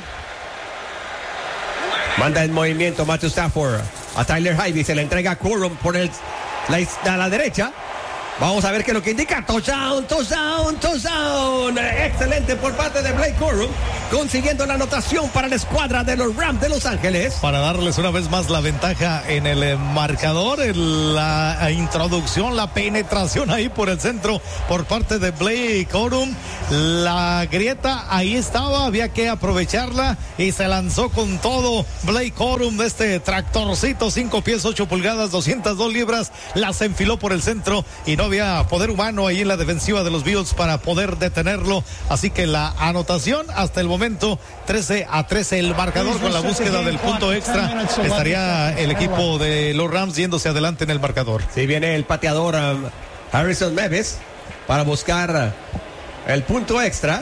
Manda en movimiento Matthew Stafford a Tyler Higbee. Se le entrega a Corum por el, la, a la derecha. Vamos a ver qué es lo que indica. Touchdown, touchdown, touchdown. Excelente por parte de Blake Corum, consiguiendo la anotación para la escuadra de los Rams de Los Ángeles. Para darles una vez más la ventaja en el marcador, en la introducción, la penetración ahí por el centro por parte de Blake Corum. La grieta ahí estaba, había que aprovecharla y se lanzó con todo Blake Corum de este tractorcito, cinco pies, ocho pulgadas, doscientas dos libras. Las enfiló por el centro y no había poder humano ahí en la defensiva de los Bills para poder detenerlo, así que la anotación hasta el momento trece a trece el marcador. Con la búsqueda del punto extra estaría el equipo de los Rams yéndose adelante en el marcador. Sí, viene el pateador um, Harrison Mevis para buscar el punto extra.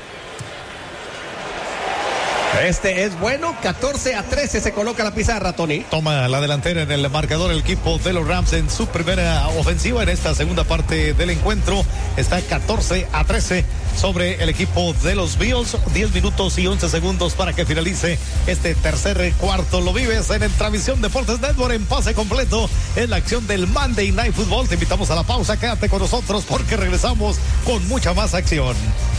Este es bueno, catorce a trece se coloca la pizarra, Tony. Toma la delantera en el marcador el equipo de los Rams en su primera ofensiva. En esta segunda parte del encuentro está catorce a trece sobre el equipo de los Bills. diez minutos y once segundos para que finalice este tercer cuarto. Lo vives en el Transmisión Deportes Network en pase completo en la acción del Monday Night Football. Te invitamos a la pausa, quédate con nosotros porque regresamos con mucha más acción.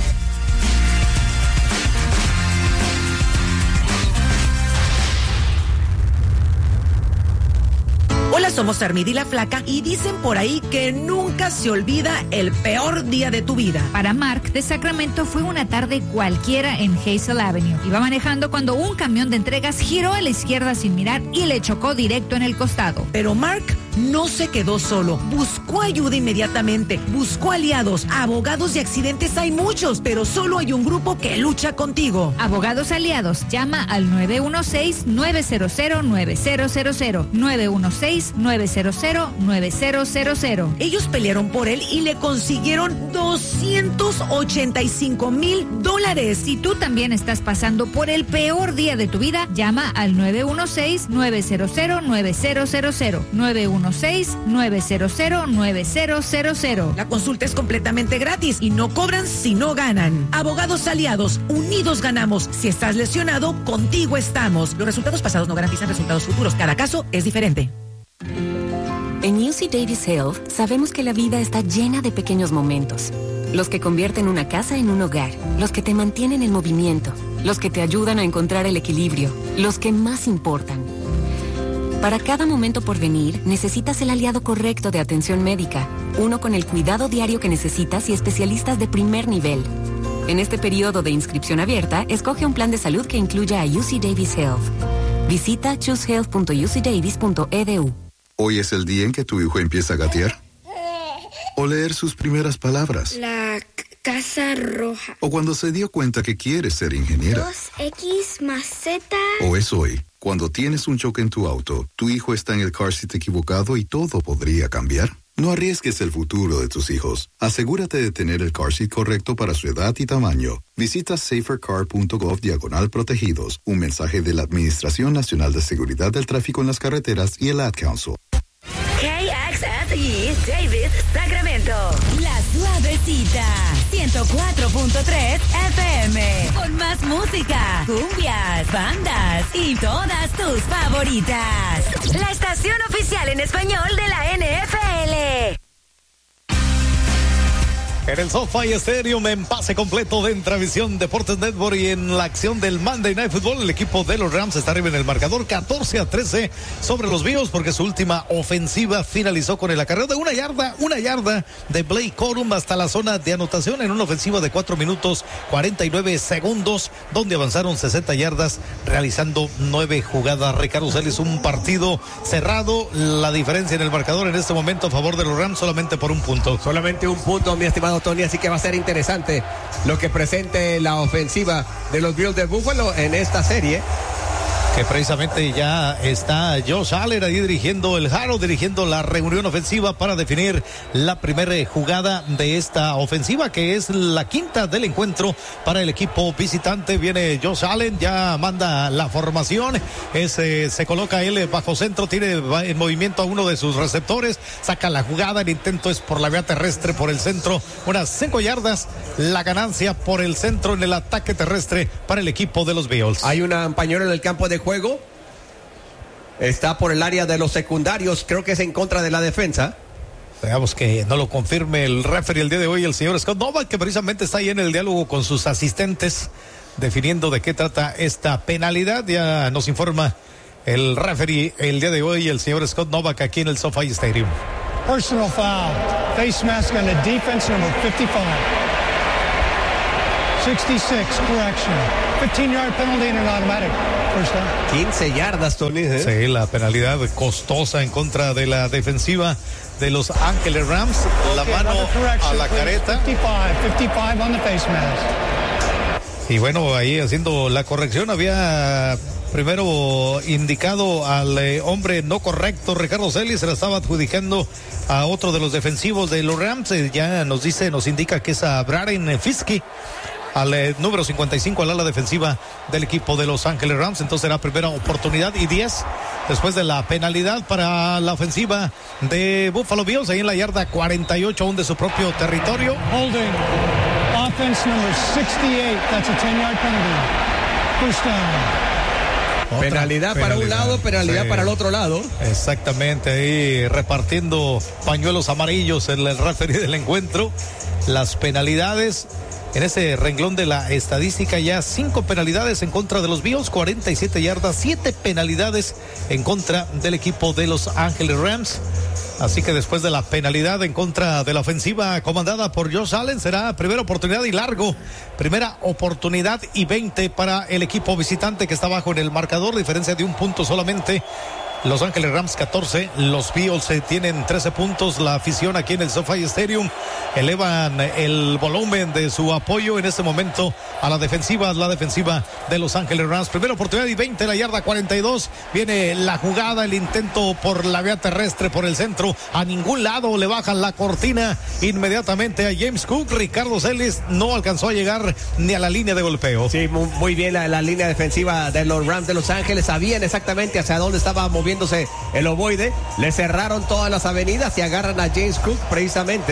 Hola, somos Armida y la Flaca y dicen por ahí que nunca se olvida el peor día de tu vida. Para Mark de Sacramento fue una tarde cualquiera en Hazel Avenue. Iba manejando cuando un camión de entregas giró a la izquierda sin mirar y le chocó directo en el costado. Pero Mark no se quedó solo, buscó ayuda inmediatamente, buscó aliados, abogados de accidentes hay muchos, pero solo hay un grupo que lucha contigo. Abogados aliados, llama al nueve uno seis, nueve cero cero, nueve cero cero cero, nueve uno seis, nueve cero cero, nueve cero cero cero. Ellos pelearon por él y le consiguieron doscientos ochenta y cinco mil dólares. Si tú también estás pasando por el peor día de tu vida, llama al nueve uno seis, nueve cero cero, nueve cero cero cero, nueve uno seis, nueve cero cero, nueve cero cero cero. La consulta es completamente gratis y no cobran si no ganan. Abogados aliados, unidos ganamos. Si estás lesionado, contigo estamos. Los resultados pasados no garantizan resultados futuros. Cada caso es diferente. En U C Davis Health sabemos que la vida está llena de pequeños momentos. Los que convierten una casa en un hogar, los que te mantienen en movimiento, los que te ayudan a encontrar el equilibrio, los que más importan. Para cada momento por venir, necesitas el aliado correcto de atención médica, uno con el cuidado diario que necesitas y especialistas de primer nivel. En este periodo de inscripción abierta, escoge un plan de salud que incluya a U C Davis Health. Visita choose health punto u c davis punto e d u. Hoy es el día en que tu hijo empieza a gatear. O leer sus primeras palabras. La casa roja. O cuando se dio cuenta que quiere ser ingeniera. dos equis más Z. O es hoy, cuando tienes un choque en tu auto, tu hijo está en el car seat equivocado y todo podría cambiar. No arriesgues el futuro de tus hijos. Asegúrate de tener el car seat correcto para su edad y tamaño. Visita safercar punto gov diagonal protegidos. Un mensaje de la Administración Nacional de Seguridad del Tráfico en las Carreteras y el Ad Council. K X S E Davis, Sacramento. La Suavecita, ciento cuatro punto tres F M. Con más música, cumbias, bandas y todas tus favoritas. La estación oficial en español de la N F L. En el SoFi Stadium, en pase completo de Intravisión Deportes Network y en la acción del Monday Night Football, el equipo de los Rams está arriba en el marcador catorce a trece sobre los Bills porque su última ofensiva finalizó con el acarreo de una yarda, una yarda de Blake Corum hasta la zona de anotación en una ofensiva de cuatro minutos cuarenta y nueve segundos donde avanzaron sesenta yardas realizando nueve jugadas. Ricardo Celis, un partido cerrado, la diferencia en el marcador en este momento a favor de los Rams solamente por un punto. Solamente un punto, mi estimado Tony, así que va a ser interesante lo que presente la ofensiva de los Bills de Buffalo en esta serie. Que precisamente ya está Josh Allen ahí dirigiendo el Jaro, dirigiendo la reunión ofensiva para definir la primera jugada de esta ofensiva, que es la quinta del encuentro para el equipo visitante. Viene Josh Allen, ya manda la formación, ese, se coloca él bajo centro, tiene en movimiento a uno de sus receptores, saca la jugada, el intento es por la vía terrestre, por el centro, unas cinco yardas, la ganancia por el centro en el ataque terrestre para el equipo de los Bills. Hay una pañuelo en el campo de juego, está por el área de los secundarios, creo que es en contra de la defensa. Veamos que no lo confirme el referee el día de hoy, el señor Scott Novak, que precisamente está ahí en el diálogo con sus asistentes, definiendo de qué trata esta penalidad. Ya nos informa el referee el día de hoy, el señor Scott Novak, aquí en el SoFi Stadium. Personal foul. Face mask on the defense, number fifty-five. sixty-six, correction. fifteen-yard penalty and an automatic. First down. quince yardas, Tony. ¿eh? Sí, la penalidad costosa en contra de la defensiva de los Ángeles Rams. La Okay, mano a la please. careta. fifty-five, fifty-five on the face mask. Y bueno, ahí haciendo la corrección, había primero indicado al eh, hombre no correcto, Ricardo Celis, se la estaba adjudicando a otro de los defensivos de los Rams. Eh, ya nos dice, nos indica que es a Braden Fiske, al eh, número cincuenta y cinco, al ala defensiva del equipo de Los Ángeles Rams. Entonces será primera oportunidad y diez después de la penalidad para la ofensiva de Buffalo Bills, ahí en la yarda cuarenta y ocho, aún de su propio territorio. Holding. Offense number sixty-eight. That's a ten-yard penalty. First down. Otra penalidad para penalidad. un lado, penalidad sí. para el otro lado. Exactamente, ahí repartiendo pañuelos amarillos en el referee del encuentro. Las penalidades en ese renglón de la estadística, ya cinco penalidades en contra de los Bills, cuarenta y siete yardas, siete penalidades en contra del equipo de Los Ángeles Rams. Así que después de la penalidad en contra de la ofensiva comandada por Josh Allen, será primera oportunidad y largo. Primera oportunidad y veinte para el equipo visitante, que está bajo en el marcador, diferencia de un punto solamente. Los Ángeles Rams catorce, los Bills eh, tienen trece puntos. La afición aquí en el SoFi Stadium elevan el volumen de su apoyo en este momento a la defensiva, la defensiva de Los Ángeles Rams. Primera oportunidad y veinte, la yarda cuarenta y dos. Viene la jugada, el intento por la vía terrestre, por el centro. A ningún lado le bajan la cortina inmediatamente a James Cook. Ricardo Celis no alcanzó a llegar ni a la línea de golpeo. Sí, muy, muy bien la, la línea defensiva de los Rams de Los Ángeles. Sabían exactamente hacia dónde estaba moviendo el ovoide, le cerraron todas las avenidas y agarran a James Cook precisamente.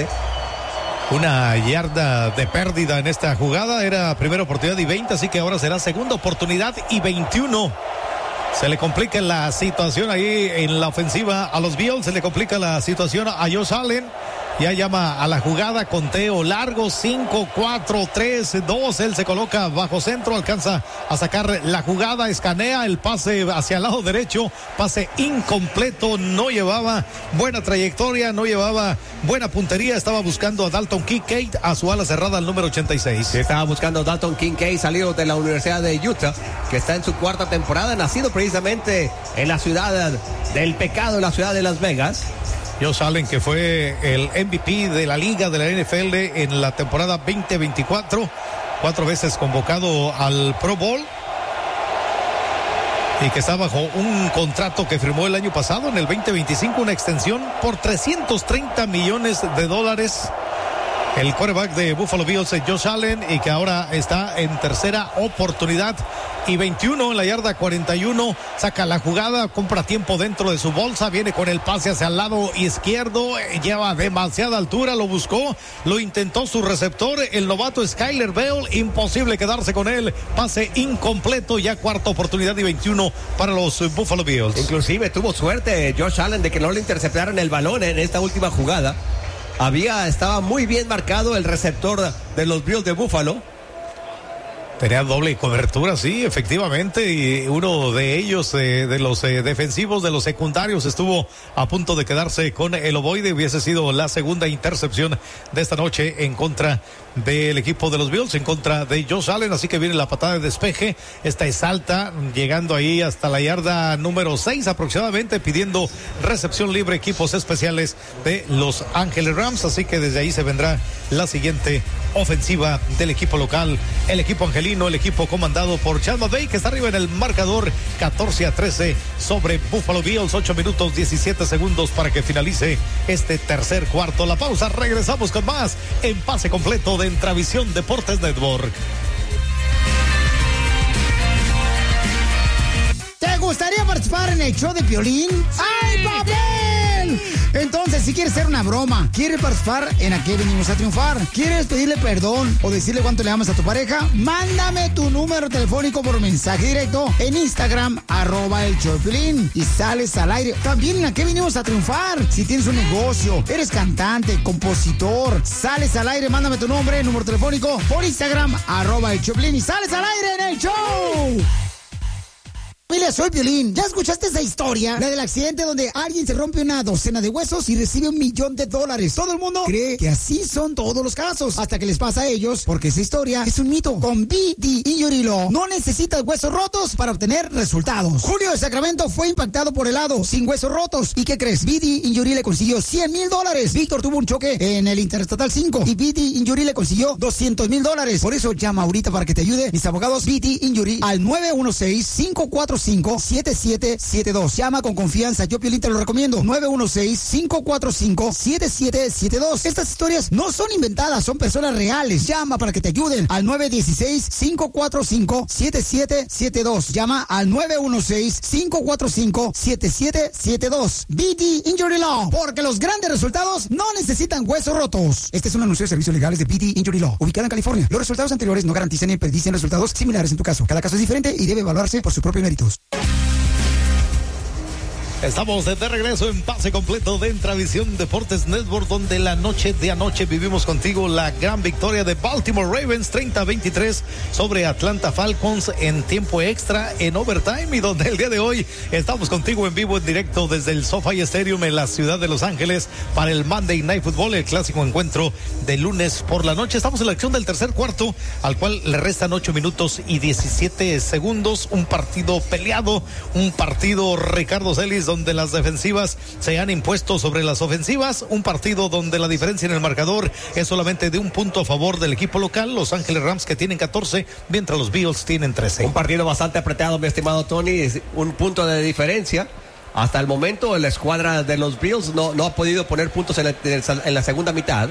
Una yarda de pérdida en esta jugada, era primera oportunidad y veinte, así que ahora será segunda oportunidad y veintiuno. Se le complica la situación ahí en la ofensiva a los Bills, se le complica la situación a Josh Allen. Ya llama a la jugada, conteo largo, cinco, cuatro, tres, dos, él se coloca bajo centro, alcanza a sacar la jugada, escanea el pase hacia el lado derecho, pase incompleto, no llevaba buena trayectoria, no llevaba buena puntería, estaba buscando a Dalton Kincaid, a su ala cerrada, al número ochenta y seis. Sí, estaba buscando a Dalton Kincaid, salido de la Universidad de Utah, que está en su cuarta temporada, nacido precisamente en la ciudad del pecado, en la ciudad de Las Vegas. Josh Allen, que fue el M V P de la liga de la N F L en la temporada veinte veinticuatro, cuatro veces convocado al Pro Bowl y que está bajo un contrato que firmó el año pasado en el veinte veinticinco, una extensión por trescientos treinta millones de dólares. El quarterback de Buffalo Bills, Josh Allen, y que ahora está en tercera oportunidad y veintiuno en la yarda cuarenta y uno, saca la jugada, compra tiempo dentro de su bolsa, viene con el pase hacia el lado izquierdo, lleva demasiada altura, lo buscó, lo intentó su receptor, el novato Skyler Bell, imposible quedarse con él, pase incompleto, ya cuarta oportunidad y veintiuno para los Buffalo Bills. Inclusive tuvo suerte Josh Allen de que no le interceptaron el balón en esta última jugada. Había, estaba muy bien marcado el receptor de los Bills de Buffalo. Tenía doble cobertura, sí, efectivamente, y uno de ellos, eh, de los eh, defensivos, de los secundarios, estuvo a punto de quedarse con el ovoide. Hubiese sido la segunda intercepción de esta noche en contra del equipo de los Bills, en contra de Josh Allen, así que viene la patada de despeje. Esta es alta, llegando ahí hasta la yarda número seis aproximadamente, pidiendo recepción libre, equipos especiales de Los Ángeles Rams, así que desde ahí se vendrá la siguiente ofensiva del equipo local, el equipo angelino, el equipo comandado por Chad McVay, que está arriba en el marcador catorce a trece sobre Buffalo Bills. Ocho minutos diecisiete segundos para que finalice este tercer cuarto. La pausa, regresamos con más en Pase Completo de Entravisión Deportes Network. ¿Te gustaría participar en el show de Piolín? ¡Ay, papel! Entonces, si quieres hacer una broma, quieres participar en Aquí Venimos a Triunfar, quieres pedirle perdón o decirle cuánto le amas a tu pareja, mándame tu número telefónico por mensaje directo en Instagram, arroba el show de Piolín, y sales al aire. También en Aquí Venimos a Triunfar. Si tienes un negocio, eres cantante, compositor, sales al aire, mándame tu nombre, número telefónico por Instagram, arroba el show de Piolín, y sales al aire en el show. Familia, soy Piolín. ¿Ya escuchaste esa historia? La del accidente donde alguien se rompe una docena de huesos y recibe un millón de dólares. Todo el mundo cree que así son todos los casos, hasta que les pasa a ellos, porque esa historia es un mito. Con B D Injury Law no necesitas huesos rotos para obtener resultados. Julio de Sacramento fue impactado por helado sin huesos rotos. ¿Y qué crees? B D Injury le consiguió cien mil dólares. Víctor tuvo un choque en el Interestatal cinco y B D Injury le consiguió doscientos mil dólares. Por eso llama ahorita para que te ayude mis abogados B D Injury al nueve uno seis, cinco cuatro cinco, siete siete siete dos. Llama con confianza, yo Piolín te lo recomiendo. nueve uno seis, cinco cuatro cinco, siete siete siete dos. Estas historias no son inventadas, son personas reales. Llama para que te ayuden al nueve uno seis, cinco cuatro cinco, siete siete siete dos. Llama al nueve uno seis, cinco cuatro cinco, siete siete siete dos. B D Injury Law, porque los grandes resultados no necesitan huesos rotos. Este es un anuncio de servicios legales de B D Injury Law, ubicada en California. Los resultados anteriores no garantizan ni predicen resultados similares en tu caso. Cada caso es diferente y debe evaluarse por sus propios méritos. Estamos de regreso en Pase Completo de Entravisión Deportes Network, donde la noche de anoche vivimos contigo la gran victoria de Baltimore Ravens treinta a veintitrés sobre Atlanta Falcons en tiempo extra, en overtime, y donde el día de hoy estamos contigo en vivo, en directo desde el SoFi Stadium en la ciudad de Los Ángeles para el Monday Night Football, el clásico encuentro de lunes por la noche. Estamos en la acción del tercer cuarto, al cual le restan ocho minutos y diecisiete segundos. Un partido peleado, un partido, Ricardo Celis, donde las defensivas se han impuesto sobre las ofensivas, un partido donde la diferencia en el marcador es solamente de un punto a favor del equipo local, Los Ángeles Rams, que tienen catorce, mientras los Bills tienen trece. Un partido bastante apretado, mi estimado Tony, un punto de diferencia. Hasta el momento la escuadra de los Bills no, no ha podido poner puntos en la, en la segunda mitad.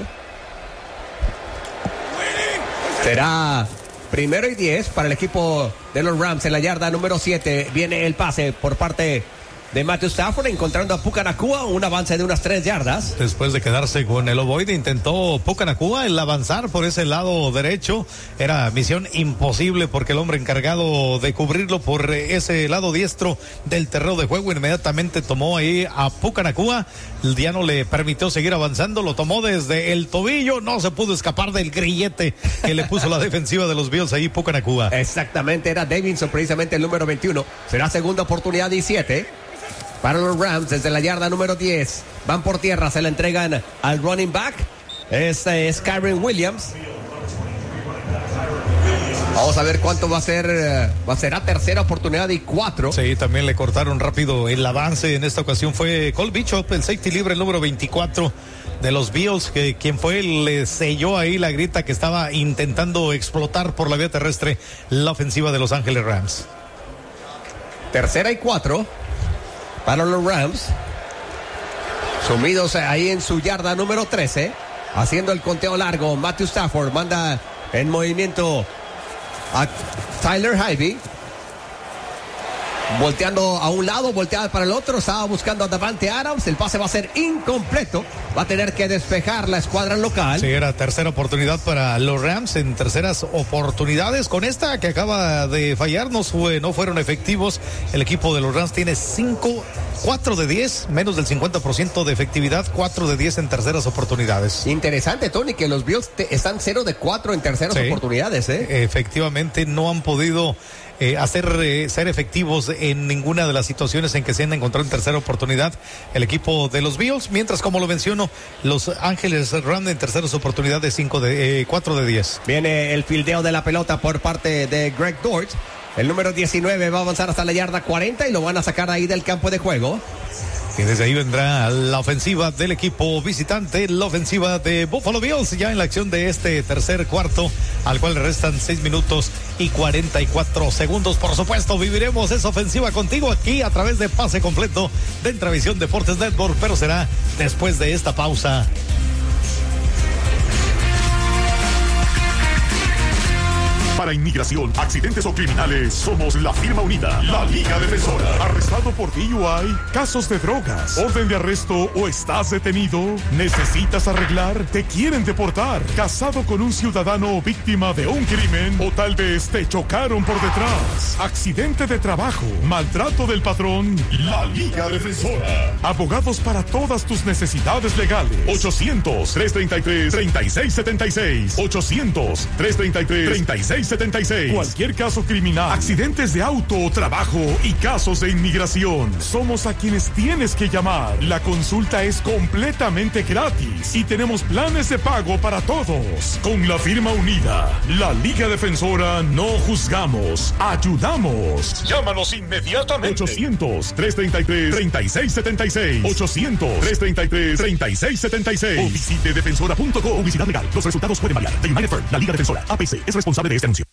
Será primero y diez para el equipo de los Rams en la yarda número siete. Viene el pase por parte de Matthew Stafford, encontrando a Puka Nacua, un avance de unas tres yardas. Después de quedarse con el ovoide, intentó Puka Nacua el avanzar por ese lado derecho. Era misión imposible porque el hombre encargado de cubrirlo por ese lado diestro del terreno de juego inmediatamente tomó ahí a Puka Nacua. Ya no le permitió seguir avanzando, lo tomó desde el tobillo, no se pudo escapar del grillete que le puso la defensiva de los Bills ahí, Puka Nacua. Exactamente, era Davidson, precisamente el número veintiuno. Será segunda oportunidad diecisiete. Para los Rams, desde la yarda número diez, van por tierra, se la entregan al running back. Este es Kyren Williams. Vamos a ver cuánto va a ser. Va a ser a tercera oportunidad y cuatro. Sí, también le cortaron rápido el avance. En esta ocasión fue Cole Bishop, el safety libre, el número veinticuatro de los Bills, que quien fue, le selló ahí la grita que estaba intentando explotar por la vía terrestre la ofensiva de Los Ángeles Rams. Tercera y cuatro para los Rams, sumidos ahí en su yarda número trece, haciendo el conteo largo. Matthew Stafford manda en movimiento a Tyler Higbee, volteando a un lado, volteada para el otro, estaba buscando a Davante Adams. El pase va a ser incompleto, va a tener que despejar la escuadra local. Sí, era tercera oportunidad para los Rams, en terceras oportunidades. Con esta que acaba de fallar, no, fue, no fueron efectivos. El equipo de los Rams tiene cinco, cuatro de diez, menos del cincuenta por ciento de efectividad, cuatro de diez en terceras oportunidades. Interesante, Tony, que los Bills te, están cero de cuatro en terceras sí, oportunidades, ¿eh? Efectivamente, no han podido Eh, hacer eh, ser efectivos en ninguna de las situaciones en que se han encontrado en tercera oportunidad el equipo de los Bills, mientras, como lo menciono, Los Ángeles Rams en terceras oportunidades cinco de, eh, cuatro de diez. Viene el fildeo de la pelota por parte de Greg Dortch. El número diecinueve va a avanzar hasta la yarda cuarenta y lo van a sacar ahí del campo de juego. Y desde ahí vendrá la ofensiva del equipo visitante, la ofensiva de Buffalo Bills, ya en la acción de este tercer cuarto, al cual le restan seis minutos y cuarenta y cuatro segundos. Por supuesto, viviremos esa ofensiva contigo aquí a través de Pase Completo de Entravisión Deportes Network, pero será después de esta pausa. Para inmigración, accidentes o criminales, somos la firma unida, la Liga Defensora. ¿Arrestado por D U I? ¿Casos de drogas? ¿Orden de arresto o estás detenido? ¿Necesitas arreglar? ¿Te quieren deportar? ¿Casado con un ciudadano víctima de un crimen? ¿O tal vez te chocaron por detrás? ¿Accidente de trabajo? ¿Maltrato del patrón? La Liga Defensora. Abogados para todas tus necesidades legales. ochocientos, trescientos treinta y tres, treinta y seis setenta y seis. ochocientos, trescientos treinta y tres, treinta y seis setenta y seis. Cualquier caso criminal, accidentes de auto, trabajo y casos de inmigración. Somos a quienes tienes que llamar. La consulta es completamente gratis y tenemos planes de pago para todos. Con la firma unida, la Liga Defensora, no juzgamos, ayudamos. Llámanos inmediatamente. ochocientos, trescientos treinta y tres, treinta y seis setenta y seis. ochocientos, trescientos treinta y tres, treinta y seis setenta y seis. O visite defensora punto com. Publicidad legal. Los resultados pueden variar. The United Firm, la Liga Defensora. A P C es responsable de este anuncio.